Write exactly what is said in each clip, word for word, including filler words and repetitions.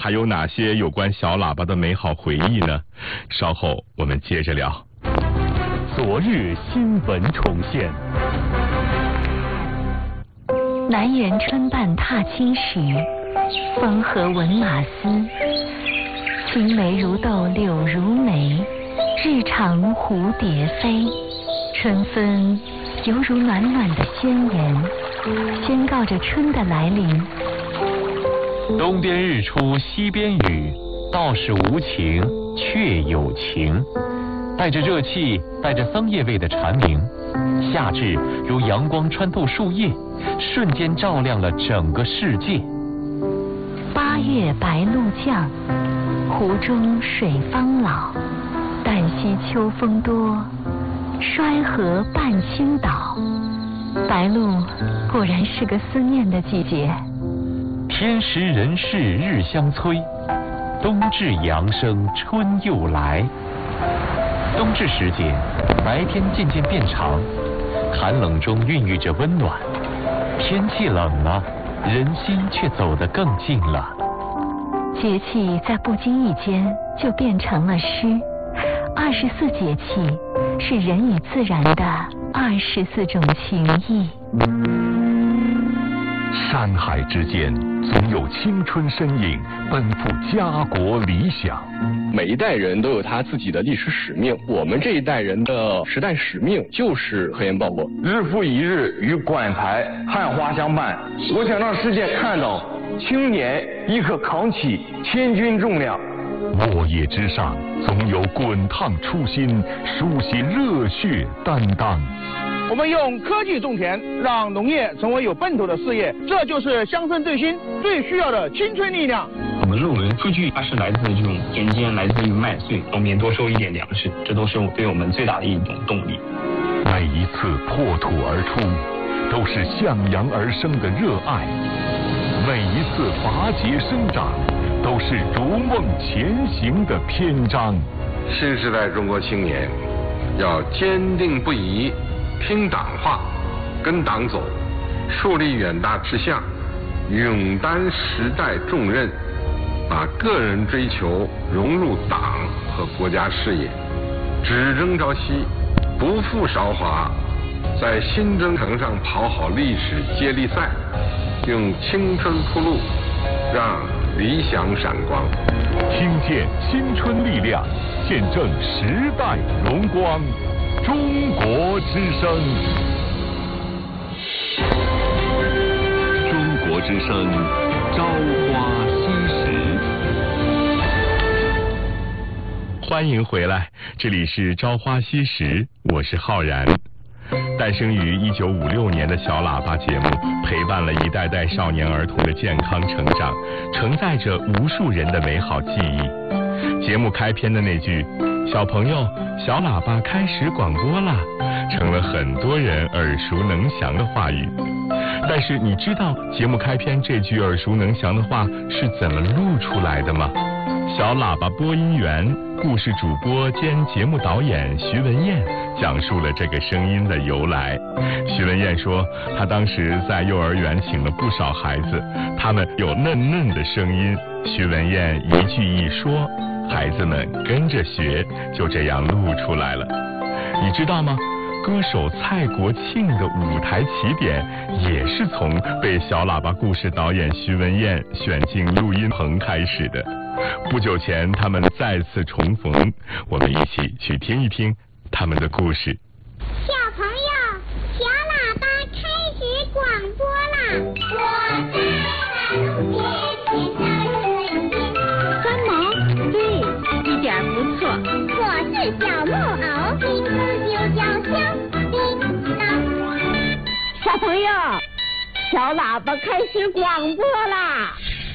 还有哪些有关小喇叭的美好回忆呢？稍后我们接着聊。 昨日新闻重现。 南园春半踏青时，风和闻马嘶。青梅如豆柳如眉，日长蝴蝶飞。春风犹如暖暖的宣言，宣告着春的来临。 东边日出西边雨，道是无晴却有晴。带着热气，带着桑叶味的蝉鸣，夏至如阳光穿透树叶，瞬间照亮了整个世界。 八月白露降，湖中水方老。旦夕秋风多，衰河半倾倒。白露果然是个思念的季节。 天时人事日相催，冬至阳生春又来。冬至时节，白天渐渐变长，寒冷中孕育着温暖。天气冷了，人心却走得更近了。 节气在不经意间就变成了诗。二十四节气是人与自然的二十四种情谊。 山海之间，总有青春身影奔赴家国理想。 每一代人都有他自己的历史使命，我们这一代人的时代使命就是核烟爆破。 日复一日与馆台汉花相伴，我想让世界看到青年亦可扛起千钧重量。 落叶之上，总有滚烫初心，书写热血担当。 我们用科技种田，让农业成为有奔头的事业，这就是乡村振兴最需要的青春力量。 我们认为数据它是来自这种田间，来自于麦穗，农民多收一点粮食，这都是对我们最大的一种动力。 每一次破土而出，都是向阳而生的热爱；每一次拔节生长，都是逐梦前行的篇章。 新时代中国青年要坚定不移听党话，跟党走，树立远大志向，勇担时代重任，把个人追求融入党和国家事业，只争朝夕，不负韶华，在新征程上跑好历史接力赛，用青春铺路，让理想闪光。 听见青春力量，见证时代荣光。中国之声，中国之声，朝花夕拾。 欢迎回来，这里是朝花夕拾，我是浩然。诞生于一九五六年的小喇叭节目，陪伴了一代代少年儿童的健康成长，承载着无数人的美好记忆。节目开篇的那句“小朋友，小喇叭开始广播啦”，成了很多人耳熟能详的话语。但是你知道节目开篇这句耳熟能详的话是怎么录出来的吗？小喇叭播音员、故事主播兼节目导演徐文燕讲述了这个声音的由来。徐文燕说，她当时在幼儿园请了不少孩子，他们有嫩嫩的声音，徐文燕一句一说，孩子们跟着学，就这样录出来了。你知道吗？歌手蔡国庆的舞台起点也是从被小喇叭故事导演徐文燕选进录音棚开始的。不久前他们再次重逢，我们一起去听一听他们的故事。 小朋友，小喇叭开始广播啦！我在路边捡到三毛，对，一点不错。 我是小木偶，名字就叫小叮当。 小朋友，小喇叭开始广播啦！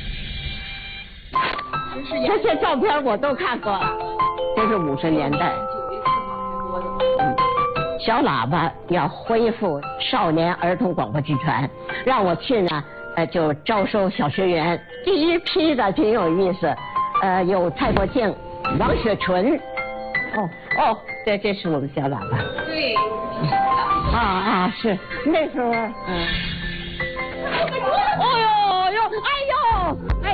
这些照片我都看过了，这是五十年代。嗯，小喇叭要恢复少年儿童广播剧团，让我去呢，呃，就招收小学员。第一批的挺有意思，呃，有蔡国庆、王雪纯。哦哦，这这是我们小喇叭。 对。 啊啊，是那时候，嗯。哎呦呦，哎呦，哎呦，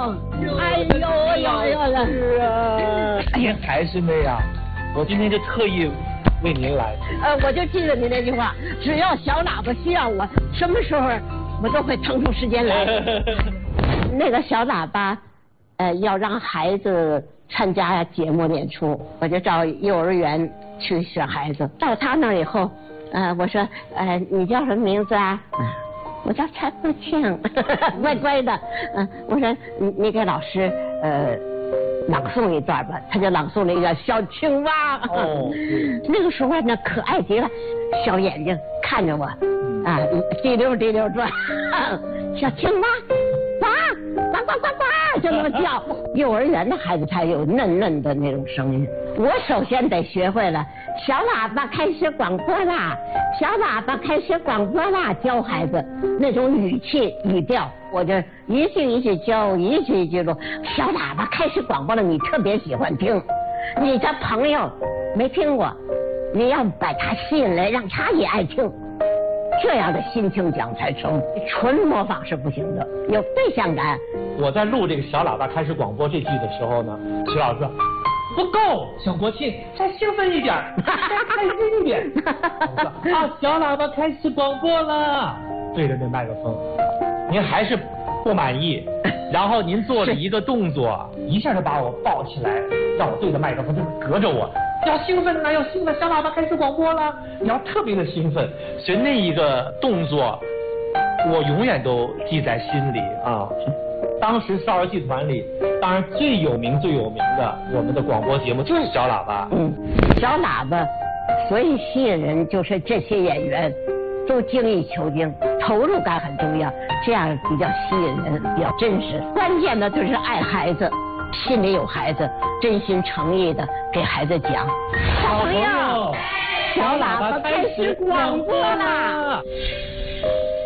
哎呦呦呦了！ 是啊，哎呀，还是那样，我今天就特意为您来。 呃，我就记得你那句话，只要小喇叭需要我，什么时候我都会腾出时间来。那个小喇叭，呃，要让孩子参加节目演出，我就到幼儿园去选孩子。到他那儿以后，呃，我说，呃，你叫什么名字啊？我叫蔡国庆，乖乖的。嗯、呃，我说你你给老师呃朗诵一段吧，他就朗诵了一个小青蛙。哦，那个时候呢可爱极了，小眼睛看着我，啊，滴溜滴溜转，小青蛙，呱呱呱呱呱，就那么叫。幼儿园的孩子才有嫩嫩的那种声音。我首先得学会了，小喇叭开始广播啦，小喇叭开始广播啦，教孩子那种语气语调，我就一句一句教，一句一句录。小喇叭开始广播了，你特别喜欢听，你的朋友没听过，你要把他吸引来，让他也爱听。这样的心情讲才成，纯模仿是不行的，有对象感。 我在录这个小喇叭开始广播这句的时候呢，徐老师说不够，小国庆再兴奋一点，再开心一点。我说啊，小喇叭开始广播了，对着那麦克风，您还是不满意，然后您做了一个动作，一下就把我抱起来，让我对着麦克风，就是隔着我。要兴奋了，要兴奋！小喇叭开始广播了，你要特别的兴奋。所以那一个动作，我永远都记在心里啊。当时少儿剧团里，当然最有名最有名的我们的广播节目就是小喇叭。 嗯，小喇叭，所以吸引人就是这些演员都精益求精，投入感很重要，这样比较吸引人，比较真实。关键的就是爱孩子。心里有孩子，真心诚意的给孩子讲。小朋友，小喇叭开始广播啦！